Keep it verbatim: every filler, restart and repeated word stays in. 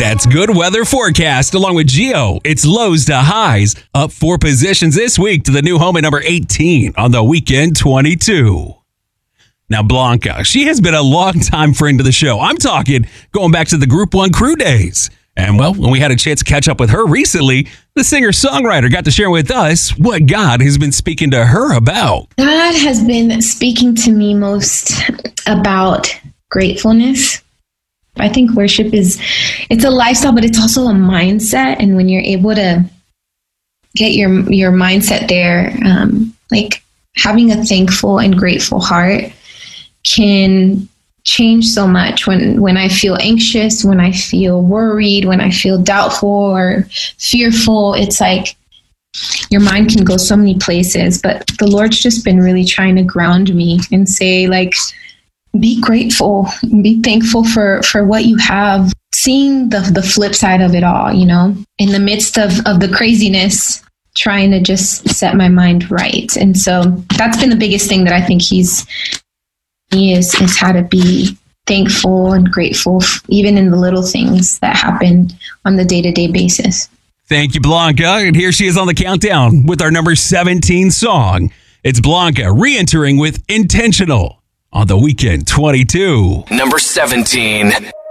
That's good weather forecast along with Geo. It's lows to highs up four positions this week to the new home at number eighteen on the Weekend twenty-two. Now, Blanca, she has been a longtime friend of the show. I'm talking going back to the Group One crew days. And, well, when we had a chance to catch up with her recently, the singer-songwriter got to share with us what God has been speaking to her about. God has been speaking to me most about gratefulness. I think worship is, it's a lifestyle, but it's also a mindset. And when you're able to get your your mindset there, um, like having a thankful and grateful heart can change so much. When, when I feel anxious, when I feel worried, when I feel doubtful or fearful, it's like your mind can go so many places. But the Lord's just been really trying to ground me and say, like, be grateful, be thankful for, for what you have. Seeing the the flip side of it all, you know, in the midst of, of the craziness, trying to just set my mind right. And so that's been the biggest thing that I think he's he is is how to be thankful and grateful, even in the little things that happen on the day-to-day basis. Thank you, Blanca. And here she is on the countdown with our number seventeen song. It's Blanca re-entering with Intentional on the Weekend twenty-two. Number seventeen.